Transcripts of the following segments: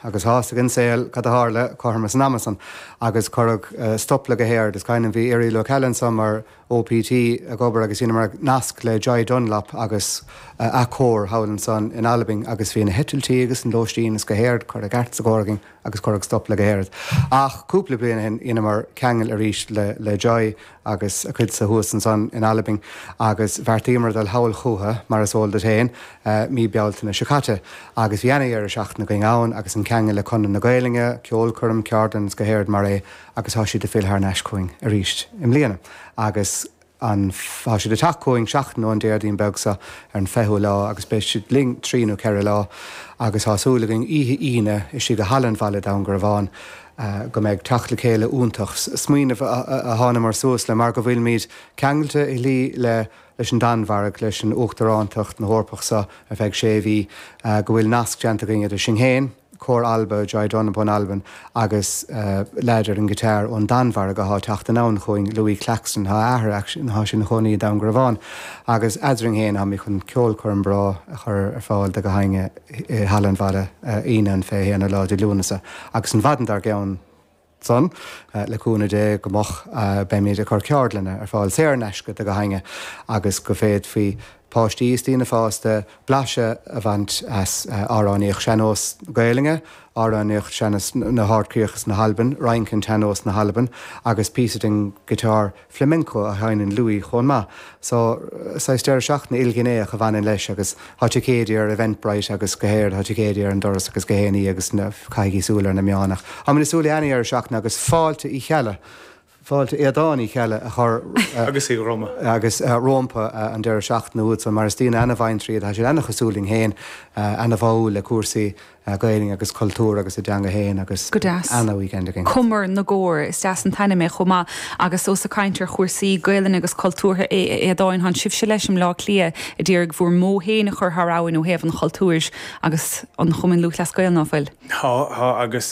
agus hásta an saoil cad hála chomas an Amazon agus chorug stopla go héir, is caiinm bhí éirí le Helen mar OPT a gobar agus mar nasc le Joy Dunlop agus acór Howland son in Albing agus bhí na hetiltí agus an dóistín is go héir chu a gart a gcógin agus chorug stopla go héir. Ach cúpla bliana hen ina mar cheangel a ríist le Joy agus a chuid sa hús an son in Albing agus bhartímar dal hail chuha mar is óil héin mí bealta na sicate agus bhíana ar a seach na going agus an cheangel le chunan na Gailinge, ceol chum ceardans go héir mar é agus há si de fil haar neiscóing a ríist im líana agus an há si de takeóing seach nó an déirdín begsa ar an fehu lá agus be si ling tríú ceir lá agus hásúlagin ine is si go Hallanvale da gur bháin go méid tachla chéile úntaach smuoineh a hána mar suas le mar go bhfuil míad ceangalte i lí le leis an danmharach leis an uachtarántacht na hórpachsa a bheith sé bhí go bhfuil nasc deanta ginge de sin héin cór alba Joy Dunlop an Alban agus leidir an gitar ón danmharach a há teachta nán chuing Louis Claxton há ahar há sin chonaí da gur bháin agus adring héin ha mí chun ceol chum brá chur ar fáil de go hainge Hallanvale ine an fé héana lá de lúnasa agus an bhadandar geann son leúna dé go moch be méid a chu ceardlanna ar fáil séar neisce a go hainge agus go féad faoi páistí tína fásta blaise a bhaint as áráníoch seanós Gailinge, áráníoch seanas na hardcríochas na Halban, Raincin teanós na Halban, agus písading gitar flamenco a hainin Louis chun má. So sa steir seach na ilginnéach a bhain leis agus háticéidir Eventbrite agus gohéir, háticéidir an doras agus gohéanaí agus na caiigi súlar na meánach. Ha man súla aanaí ar seach agus fáilte í cheile. Fáilte éadáí cheile a chur agus í Roma. Agus rompa an deir seach na út san mar tína ana bhain tríad a sé ana chosúling héin ana bhá le cuasaí Gailing agus cultúr agus a deanga héin agus anna weekend agin. Cumar na ggóir is deas an taine mé chumá agus os a caiintear chuirsaí Gailing agus cultúrtha éadáin han sibse leis sem lá lia a ddíirg bhór mó héna chur thráin ó héamh an cultúirs agus an chumin lú leas Gail náfuil. Tá agus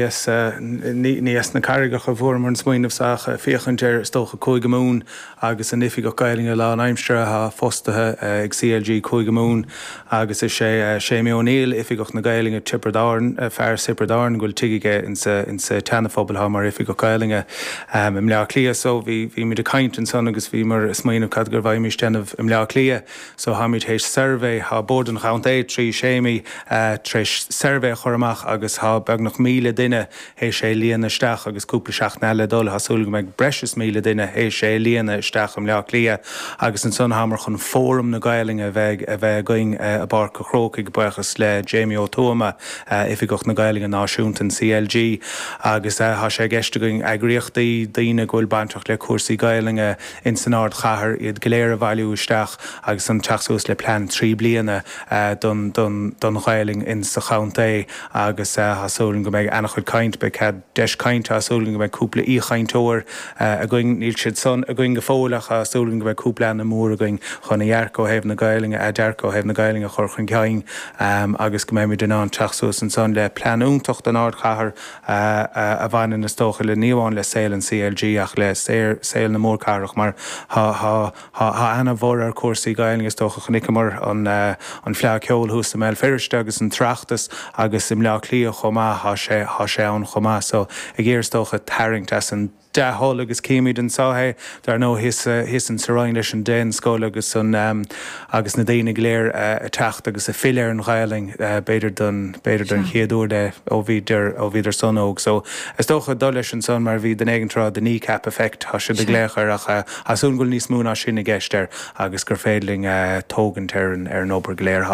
níos na carigeach a bhór mar an smaoinmh sa fiochan deir stócha 5 mún agus an ifi go Gailinge lá an aimstre ha fostathe ag CLG 5 mún agus is sé mé O'Neill ifi goch na Gailinge Tipperdarn fear Tipperdarn gúil tiige in sa tanafobal ha mar ifi go Gailinge im leá clia so bhí mi de caintin son agus bhí mar smaoinmh cad gur bhaid mis denmh im leá clia so ha mi hééis survey ha bod an chaint é trí sémi tris survey choramach agus ha beg noch 1,000 duine hééis sé líana isteach agus cúpla seach nela dul hasúla meg breis 1,000 duine hééis sé líana isteach im leá clia agus an son hamar chun fórum na Gailinge a bheith going a bar go chrócaigh buchas le Jamie O'Toma ifi goch na Gailinge náisiúnta CLG agus ha sé gceiste going agriochtaí daoine ghfuil baintach le cuasaí Gailinge in san ard chathair iad go léir a bhailiú isteach agus an teachsús le plan 3 bliana don Gailing in sa chaint é agus hasúlan go méid annach chuid caint be cad 10 caint hasúlan go méid cúpla í chaintóir a going níl siad son a going go fólach hasúlan go méid cúpla na mór a going chuna dhearcó hebh na Gailinge a dearcó hebh na Gailinge chur chun ceáin agus go méid den an teachsús an son le planúntacht an ard chathair a bhain na stócha le níomháin le saoil an CLG ach le saoil na mór carach mar ha anna bhór ar cuasaí Gailinge stócha chunicamar an phleá ceol hús am feiriste agus an trachtas agus im leá clia chomá ha sé an chomá so a ggéir stócha taringt as an hol agus céimiid an sáhé dar nó his an saráin leis an déan scóil agus agus na daine léir a techt agus a filéir an Gailing beidir don chéadúir de ó bhíidir son óg so is tócha dul leis an son mar bhí den éigenrá den kneecap effect ha se de gléchar ach asún goil níos múna sinna gceistir agus gur féidling tógan ar an obair léir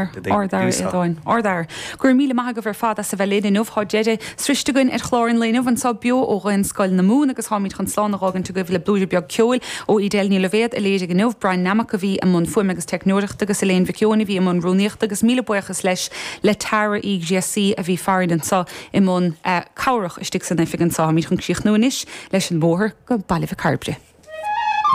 Ordar gur míle maithe go bhar fada sa bheith léanamh há deide sristeún ar chlárin léanamh an sá bio ó an scoil na mún agus háid chun sláánnaágan tu goibh le blúide beag ceol ó idéilní le bhéad a léidir gnuh Brian Namach a bhí am mún fuim agus technúireachta agus a léon bhiciúna bhí am rúníocht agus míle buchas leis le tara í GSC a bhí faridan sa i mún cabhrach istí san effigan sa míid chun críoch nuis leis an bóthir go bailibh carbre.